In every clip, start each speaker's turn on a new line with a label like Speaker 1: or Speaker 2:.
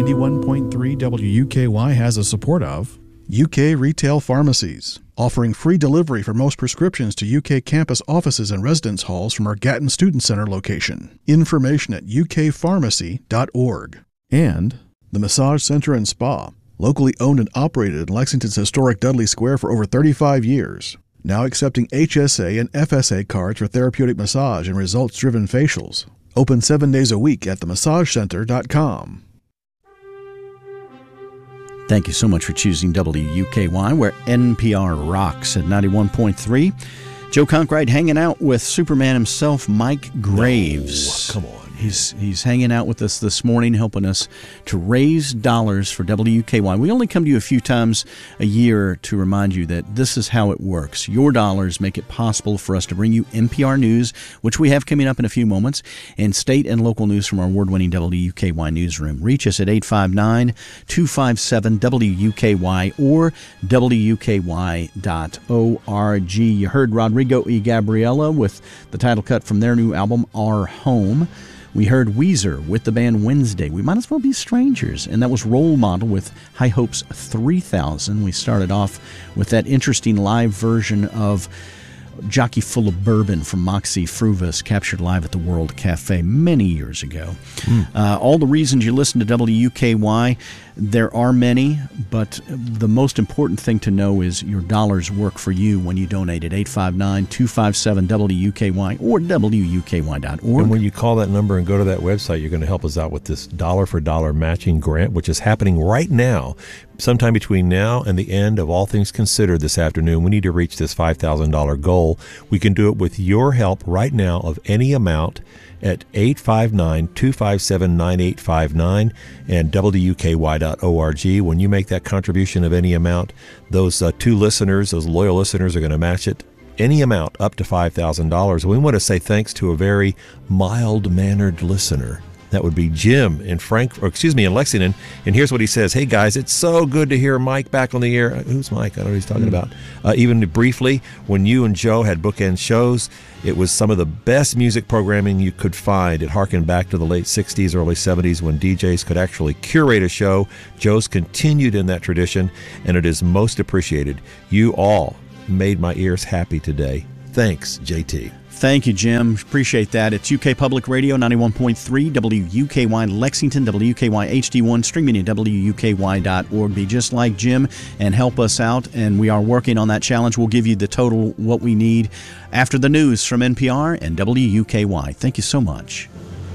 Speaker 1: 91.3 WUKY has the support of UK Retail Pharmacies, offering free delivery for most prescriptions to UK campus offices and residence halls from our Gatton Student Center location. Information at ukpharmacy.org. And the Massage Center and Spa, locally owned and operated in Lexington's historic Dudley Square for over 35 years. Now accepting HSA and FSA cards for therapeutic massage and results-driven facials. Open 7 days a week at themassagecenter.com.
Speaker 2: Thank you so much for choosing WUKY, where NPR rocks at 91.3. Joe Conkright hanging out with Superman himself, Mike Graves.
Speaker 3: No, come on.
Speaker 2: He's hanging out with us this morning, helping us to raise dollars for WUKY. We only come to you a few times a year to remind you that this is how it works. Your dollars make it possible for us to bring you NPR News, which we have coming up in a few moments, and state and local news from our award-winning WUKY newsroom. Reach us at 859-257-WUKY or WUKY.org. You heard Rodrigo y Gabriela with the title cut from their new album, Our Home. We heard Weezer with the band Wednesday. We might as well be strangers. And that was Role Model with High Hopes 3000. We started off with that interesting live version of Jockey Full of Bourbon from Moxie Fruvis, captured live at the World Cafe many years ago. All the reasons you listen to WUKY, there are many, but the most important thing to know is your dollars work for you when you donate at 859-257-WUKY or WUKY.org.
Speaker 3: And when you call that number and go to that website, you're going to help us out with this dollar-for-dollar matching grant, which is happening right now. Sometime between now and the end of All Things Considered this afternoon, we need to reach this $5,000 goal. We can do it with your help right now of any amount at 859-257-9859 and WUKY.org. When you make that contribution of any amount, those two listeners, those loyal listeners, are going to match it any amount up to $5,000. We want to say thanks to a very mild-mannered listener. That would be Jim in Lexington. And here's what he says. Hey, guys, it's so good to hear Mike back on the air. Who's Mike? I don't know what he's talking about. Even briefly, when you and Joe had bookend shows, it was some of the best music programming you could find. It harkened back to the late 60s, early 70s when DJs could actually curate a show. Joe's continued in that tradition, and it is most appreciated. You all made my ears happy today. Thanks, JT.
Speaker 2: Thank you, Jim. Appreciate that. It's UK Public Radio, 91.3, WUKY Lexington, WUKY HD1, streaming at WUKY.org. Be just like Jim and help us out, and we are working on that challenge. We'll give you the total, what we need, after the news from NPR and WUKY. Thank you so much.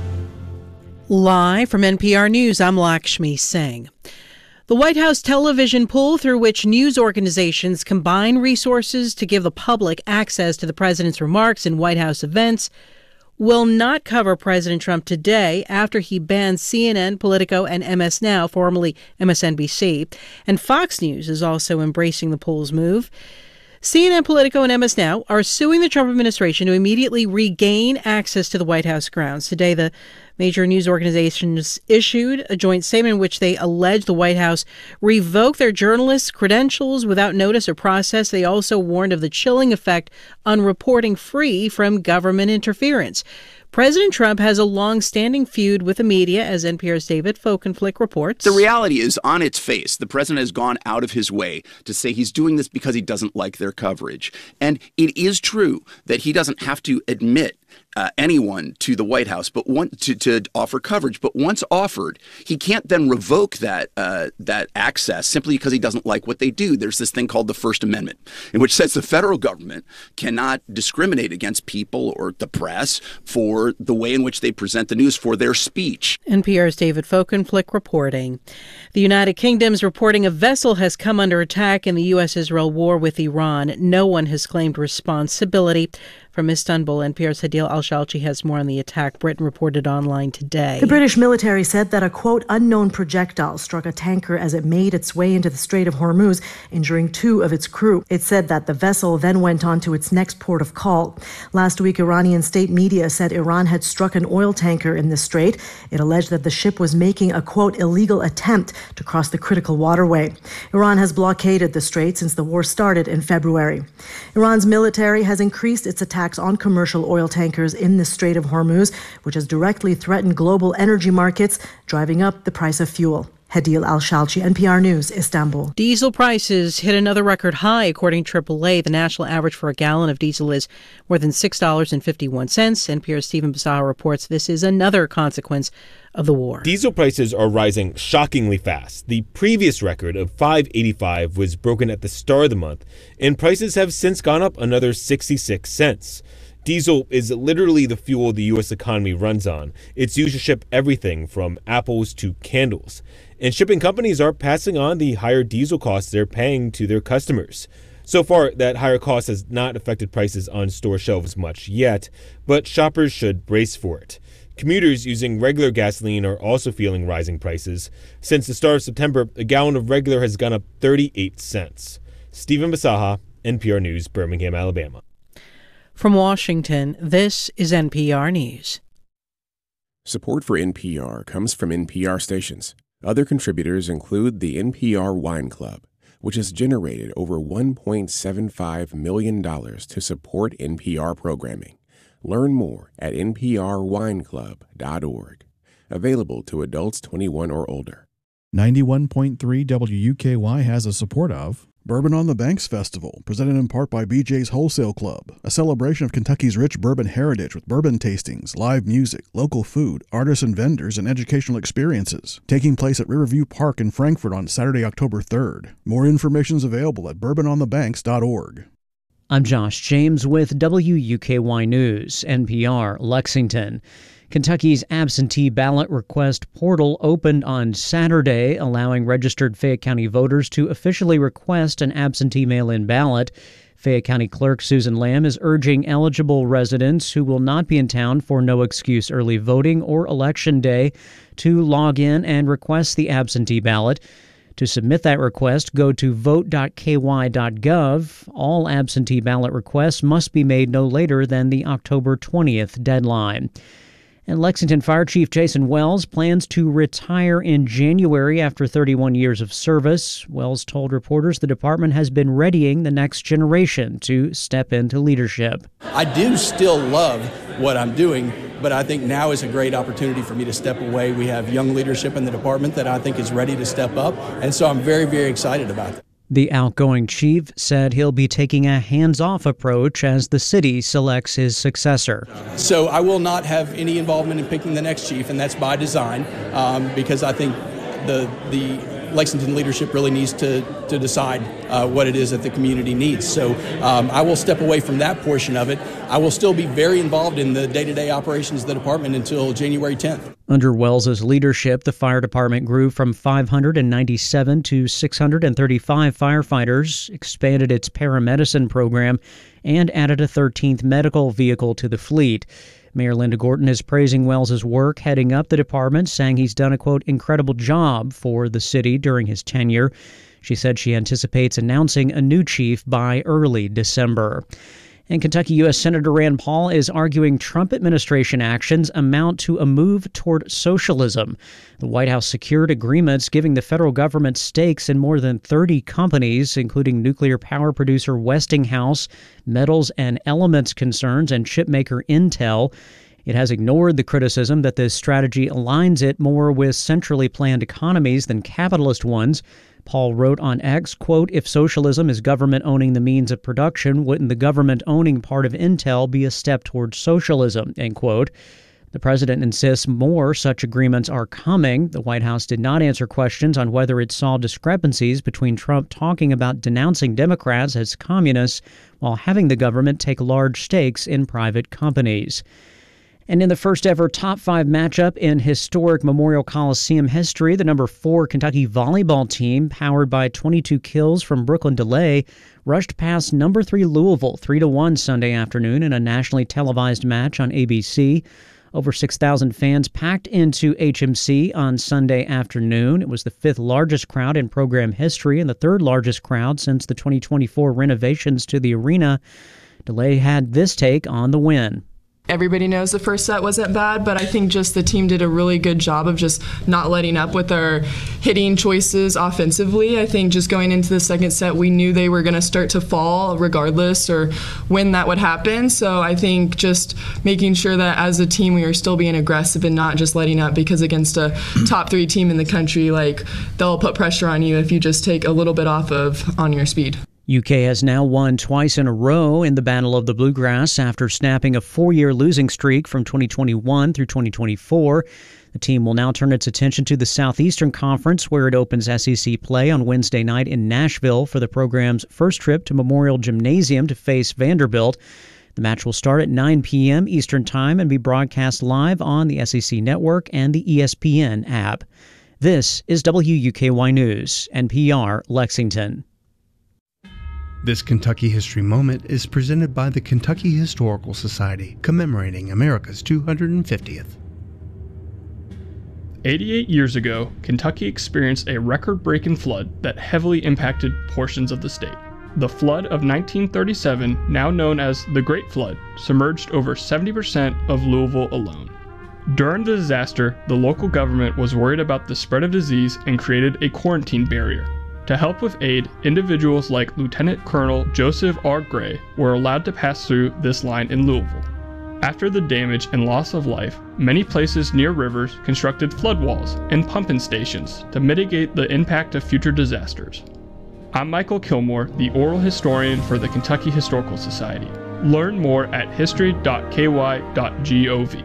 Speaker 4: Live from NPR News, I'm Lakshmi Singh. The White House television pool, through which news organizations combine resources to give the public access to the president's remarks in White House events, will not cover President Trump today after he banned CNN, Politico, and MS Now, formerly MSNBC. And Fox News is also embracing the pool's move. CNN, Politico, and MS Now are suing the Trump administration to immediately regain access to the White House grounds. Today, the major news organizations issued a joint statement in which they allege the White House revoked their journalists' credentials without notice or process. They also warned of the chilling effect on reporting free from government interference. President Trump has a long-standing feud with the media, as NPR's David Folkenflik reports.
Speaker 5: The reality is, on its face, the president has gone out of his way to say he's doing this because he doesn't like their coverage. And it is true that he doesn't have to admit anyone to the White House, but to offer coverage. But once offered, he can't then revoke that access simply because he doesn't like what they do. There's this thing called the First Amendment, in which says the federal government cannot discriminate against people or the press for the way in which they present the news, for their speech.
Speaker 4: NPR's David Folkenflik reporting. The United Kingdom's reporting a vessel has come under attack in the U.S.-Israel war with Iran. No one has claimed responsibility. From Istanbul, NPR's Hadil Al-Shalchi has more on the attack. Britain reported online today.
Speaker 6: The British military said that a, quote, unknown projectile struck a tanker as it made its way into the Strait of Hormuz, injuring 2 of its crew. It said that the vessel then went on to its next port of call. Last week, Iranian state media said Iran had struck an oil tanker in the strait. It alleged that the ship was making a, quote, illegal attempt to cross the critical waterway. Iran has blockaded the strait since the war started in February. Iran's military has increased its attacks on commercial oil tankers in the Strait of Hormuz, which has directly threatened global energy markets, driving up the price of fuel. Hadil Al-Shalchi, NPR News, Istanbul.
Speaker 4: Diesel prices hit another record high. According to AAA, the national average for a gallon of diesel is more than $6.51. NPR's Stephen Bisaha reports this is another consequence of the war.
Speaker 7: Diesel prices are rising shockingly fast. The previous record of $5.85 was broken at the start of the month, and prices have since gone up another 66 cents. Diesel is literally the fuel the U.S. economy runs on. It's used to ship everything from apples to candles. And shipping companies are passing on the higher diesel costs they're paying to their customers. So far, that higher cost has not affected prices on store shelves much yet, but shoppers should brace for it. Commuters using regular gasoline are also feeling rising prices. Since the start of September, a gallon of regular has gone up 38 cents. Stephen Bisaha, NPR News, Birmingham, Alabama.
Speaker 4: From Washington, this is NPR News.
Speaker 8: Support for NPR comes from NPR stations. Other contributors include the NPR Wine Club, which has generated over $1.75 million to support NPR programming. Learn more at nprwineclub.org. Available to adults 21 or older.
Speaker 1: 91.3 WUKY has a support of Bourbon on the Banks Festival, presented in part by BJ's Wholesale Club, a celebration of Kentucky's rich bourbon heritage with bourbon tastings, live music, local food, artisan vendors, and educational experiences, taking place at Riverview Park in Frankfort on Saturday, October 3rd. More information is available at bourbononthebanks.org.
Speaker 9: I'm Josh James with WUKY News, NPR, Lexington. Kentucky's absentee ballot request portal opened on Saturday, allowing registered Fayette County voters to officially request an absentee mail-in ballot. Fayette County Clerk Susan Lamb is urging eligible residents who will not be in town for no-excuse early voting or Election Day to log in and request the absentee ballot. To submit that request, go to vote.ky.gov. All absentee ballot requests must be made no later than the October 20th deadline. And Lexington Fire Chief Jason Wells plans to retire in January after 31 years of service. Wells told reporters the department has been readying the next generation to step into leadership.
Speaker 10: I do still love what I'm doing, but I think now is a great opportunity for me to step away. We have young leadership in the department that I think is ready to step up, and so I'm very, very excited about that.
Speaker 9: The outgoing chief said he'll be taking a hands-off approach as the city selects his successor.
Speaker 10: So I will not have any involvement in picking the next chief, and that's by design, because I think the Lexington leadership really needs to decide what it is that the community needs. So I will step away from that portion of it. I will still be very involved in the day-to-day operations of the department until January 10th.
Speaker 9: Under Wells's leadership, the fire department grew from 597 to 635 firefighters, expanded its paramedicine program, and added a 13th medical vehicle to the fleet. Mayor Linda Gorton is praising Wells's work heading up the department, saying he's done a, quote, incredible job for the city during his tenure. She said she anticipates announcing a new chief by early December. And Kentucky U.S. Senator Rand Paul is arguing Trump administration actions amount to a move toward socialism. The White House secured agreements giving the federal government stakes in more than 30 companies, including nuclear power producer Westinghouse, metals and elements concerns, and chipmaker Intel. It has ignored the criticism that this strategy aligns it more with centrally planned economies than capitalist ones. Paul wrote on X, quote, if socialism is government owning the means of production, wouldn't the government owning part of Intel be a step towards socialism, end quote. The president insists more such agreements are coming. The White House did not answer questions on whether it saw discrepancies between Trump talking about denouncing Democrats as communists while having the government take large stakes in private companies. And in the first ever top 5 matchup in historic Memorial Coliseum history, the number 4 Kentucky volleyball team, powered by 22 kills from Brooklyn DeLay, rushed past number 3 Louisville 3-1 Sunday afternoon in a nationally televised match on ABC. Over 6,000 fans packed into HMC on Sunday afternoon. It was the 5th largest crowd in program history and the 3rd largest crowd since the 2024 renovations to the arena. DeLay had this take on the win.
Speaker 11: Everybody knows the first set wasn't bad, but I think just the team did a really good job of just not letting up with our hitting choices offensively. I think just going into the second set, we knew they were going to start to fall regardless or when that would happen. So I think just making sure that as a team we are still being aggressive and not just letting up, because against a top 3 team in the country, like, they'll put pressure on you if you just take a little bit off of on your speed.
Speaker 9: UK has now won twice in a row in the Battle of the Bluegrass after snapping a 4-year losing streak from 2021 through 2024. The team will now turn its attention to the Southeastern Conference, where it opens SEC play on Wednesday night in Nashville for the program's first trip to Memorial Gymnasium to face Vanderbilt. The match will start at 9 p.m. Eastern Time and be broadcast live on the SEC Network and the ESPN app. This is WUKY News, NPR, Lexington.
Speaker 12: This Kentucky History Moment is presented by the Kentucky Historical Society, commemorating America's 250th.
Speaker 13: 88 years ago, Kentucky experienced a record-breaking flood that heavily impacted portions of the state. The flood of 1937, now known as the Great Flood, submerged over 70% of Louisville alone. During the disaster, the local government was worried about the spread of disease and created a quarantine barrier. To help with aid, individuals like Lieutenant Colonel Joseph R. Gray were allowed to pass through this line in Louisville. After the damage and loss of life, many places near rivers constructed flood walls and pumping stations to mitigate the impact of future disasters. I'm Michael Kilmore, the oral historian for the Kentucky Historical Society. Learn more at history.ky.gov.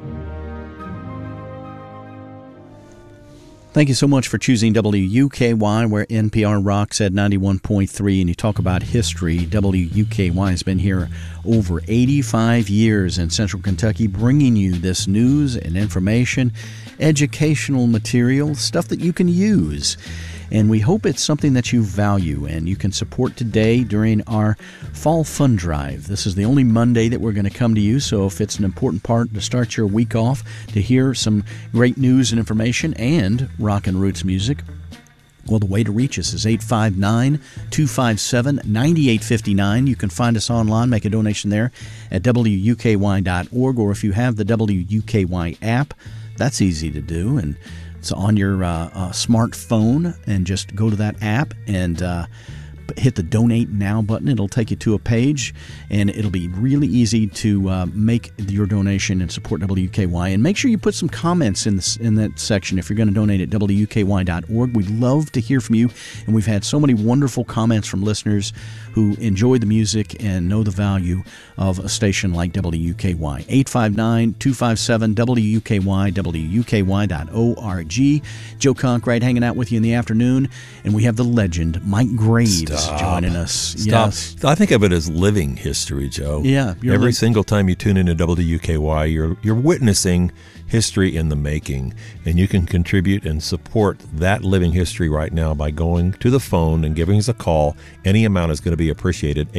Speaker 2: Thank you so much for choosing WUKY, where NPR rocks at 91.3. And you talk about history. WUKY has been here over 85 years in Central Kentucky, bringing you this news and information, educational material, stuff that you can use. And we hope it's something that you value and you can support today during our Fall Fund Drive. This is the only Monday that we're going to come to you, so if it's an important part to start your week off, to hear some great news and information and rock and roots music, well, the way to reach us is 859-257-9859. You can find us online, make a donation there at WUKY.org, or if you have the WUKY app, that's easy to do, and it's on your smartphone, and just go to that app and hit the Donate Now button. It'll take you to a page, and it'll be really easy to make your donation and support WUKY. And make sure you put some comments in that section if you're going to donate at WUKY.org. We'd love to hear from you, and we've had so many wonderful comments from listeners who enjoy the music and know the value of a station like WUKY. 859-257-WUKY, WUKY.org. Joe Conkright hanging out with you in the afternoon, and we have the legend Mike Graves joining us.
Speaker 3: Stop.
Speaker 2: Yes.
Speaker 3: I think of it as living history, Joe.
Speaker 2: Yeah.
Speaker 3: Every single time you tune into WUKY, you're witnessing history in the making, and you can contribute and support that living history right now by going to the phone and giving us a call. Any amount is going to be appreciated.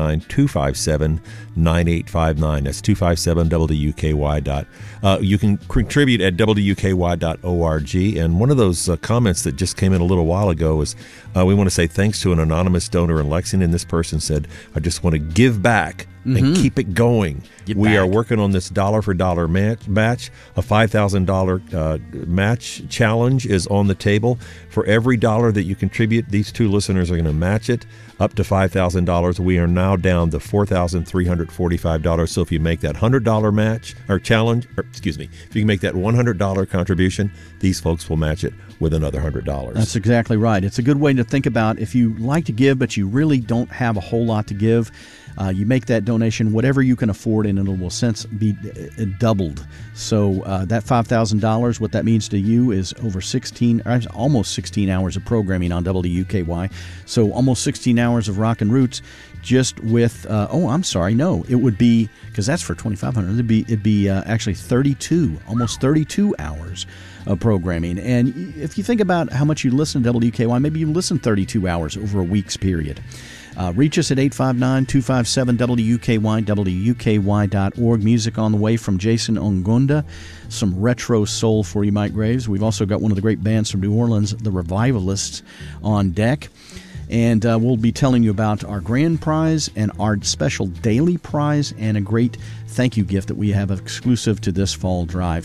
Speaker 3: 859-257-9859. That's 257-WUKY. You can contribute at WUKY.org. And one of those comments that just came in a little while ago is we want to say thanks to an anonymous donor in Lexington. This person said, I just want to give back and keep it going. We are working on this dollar-for-dollar match. A $5,000 match challenge is on the table. For every dollar that you contribute, these two listeners are going to match it up to $5,000. We are now down to $4,345. So if you make that $100 match or challenge, if you can make that $100 contribution, these folks will match it with another $100.
Speaker 2: That's exactly right. It's a good way to think about if you like to give, but you really don't have a whole lot to give. You make that donation, whatever you can afford, and it will since be doubled. So that $5,000, what that means to you is almost 16 hours of programming on WUKY. So almost 16 hours of rock and roots, just with it would be, because that's for $2,500. It'd be actually almost 32 hours of programming. And if you think about how much you listen to WUKY, maybe you listen 32 hours over a week's period. Reach us at 859-257-WUKY, WUKY.org. Music on the way from Jason Ongonda. Some retro soul for you, Mike Graves. We've also got one of the great bands from New Orleans, the Revivalists, on deck. And we'll be telling you about our grand prize and our special daily prize and a great thank you gift that we have exclusive to this fall drive.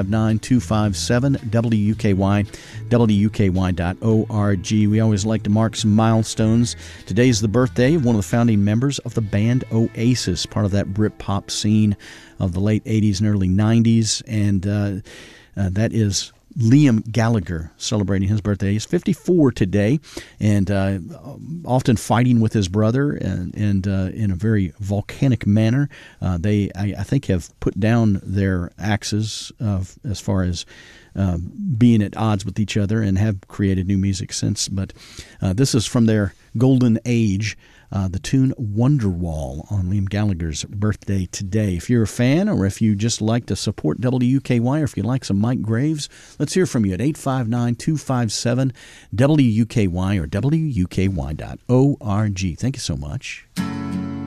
Speaker 2: 859-257-WUKY, WUKY.org. We always like to mark some milestones. Today's the birthday of one of the founding members of the band Oasis, part of that Britpop scene of the late 80s and early 90s. And that is Liam Gallagher celebrating his birthday. He's 54 today, and often fighting with his brother, and in a very volcanic manner. They, I think, have put down their axes as far as being at odds with each other, and have created new music since. But this is from their golden age. The tune Wonderwall on Liam Gallagher's birthday today. If you're a fan, or if you just like to support WUKY, or if you like some Mike Graves, let's hear from you at 859-257-WUKY or WUKY.org. Thank you so much.